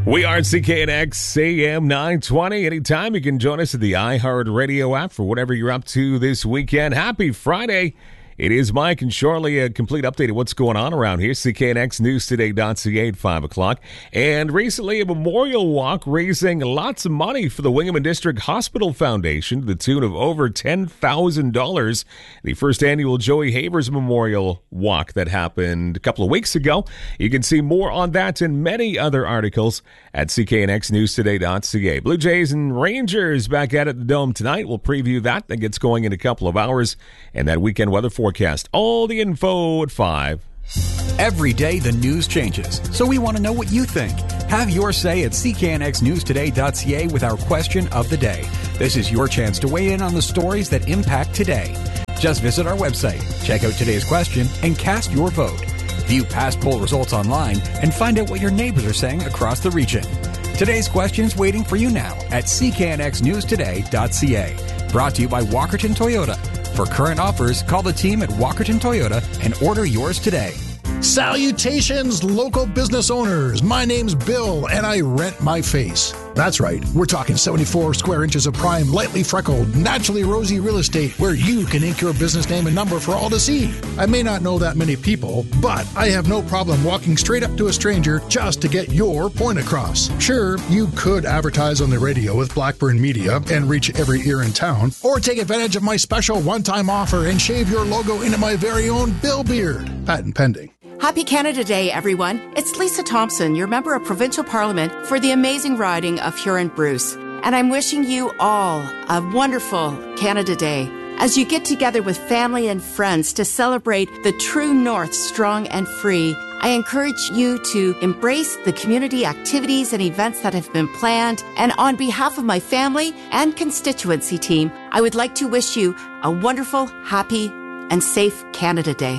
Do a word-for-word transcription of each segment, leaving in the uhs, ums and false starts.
We are C K N X A M nine twenty. Anytime you can join us at the iHeartRadio app for whatever you're up to this weekend. Happy Friday. It is Mike and Shorley. A complete update of what's going on around here. C K N X News Today dot C A at five o'clock. And recently, a memorial walk raising lots of money for the Wingham and District Hospital Foundation to the tune of over ten thousand dollars. The first annual Joey Havers Memorial Walk that happened a couple of weeks ago. You can see more on that and many other articles at C K N X News Today dot C A. Blue Jays and Rangers back at it at the Dome tonight. We'll preview that. That gets going in a couple of hours. And that weekend weather forecast. All the info at five. Every day the news changes, so we want to know what you think. Have your say at C K N X News Today dot C A with our question of the day. This is your chance to weigh in on the stories that impact today. Just visit our website, check out today's question, and cast your vote. View past poll results online and find out what your neighbors are saying across the region. Today's question's waiting for you now at C K N X News Today dot C A. Brought to you by Walkerton Toyota. For current offers, call the team at Walkerton Toyota and order yours today. Salutations, local business owners. My name's Bill, and I rent my face. That's right. We're talking seventy-four square inches of prime, lightly freckled, naturally rosy real estate where you can ink your business name and number for all to see. I may not know that many people, but I have no problem walking straight up to a stranger just to get your point across. Sure, you could advertise on the radio with Blackburn Media and reach every ear in town, or take advantage of my special one-time offer and shave your logo into my very own Bill Beard. Patent pending. Happy Canada Day, everyone. It's Lisa Thompson, your member of Provincial Parliament for the amazing riding of Huron-Bruce. And I'm wishing you all a wonderful Canada Day as you get together with family and friends to celebrate the true North strong and free. I encourage you to embrace the community activities and events that have been planned. And on behalf of my family and constituency team, I would like to wish you a wonderful, happy, and safe Canada Day.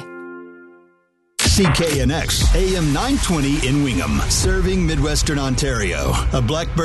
C K N X A M nine twenty in Wingham, serving Midwestern Ontario. A Blackburn